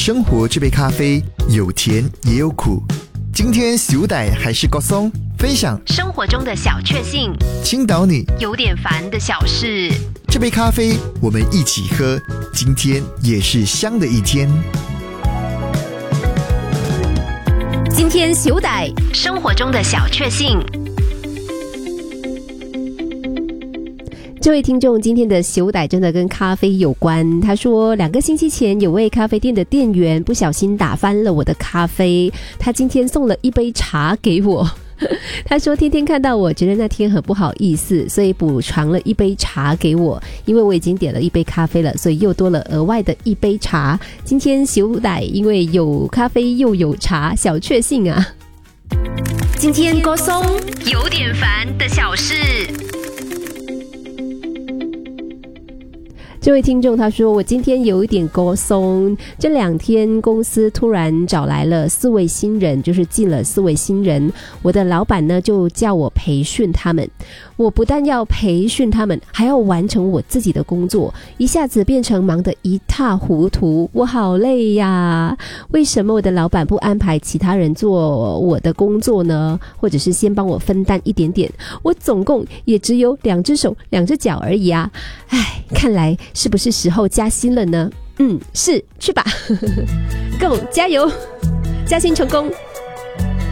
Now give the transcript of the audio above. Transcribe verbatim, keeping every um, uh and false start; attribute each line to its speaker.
Speaker 1: 生活这杯咖啡有甜也有苦。今天小弟还是郭松，分享
Speaker 2: 生活中的小确幸，
Speaker 1: 倾倒你
Speaker 2: 有点烦的小事。
Speaker 1: 这杯咖啡我们一起喝，今天也是香的一天。
Speaker 2: 今天小弟生活中的小确幸。
Speaker 3: 这位听众今天的小歹真的跟咖啡有关。他说，两个星期前有位咖啡店的店员不小心打翻了我的咖啡，他今天送了一杯茶给我。他说天天看到我觉得那天很不好意思，所以补偿了一杯茶给我，因为我已经点了一杯咖啡了，所以又多了额外的一杯茶。今天小歹因为有咖啡又有茶，小确幸啊。
Speaker 2: 今天歌颂有点烦的小事。
Speaker 3: 这位听众他说，我今天有一点高松，这两天公司突然找来了四位新人，就是进了四位新人，我的老板呢就叫我培训他们，我不但要培训他们，还要完成我自己的工作，一下子变成忙得一塌糊涂，我好累呀！为什么我的老板不安排其他人做我的工作呢？或者是先帮我分担一点点，我总共也只有两只手两只脚而已啊！唉，看来是不是时候加薪了呢？嗯，是，去吧。Go， 加油，加薪成功。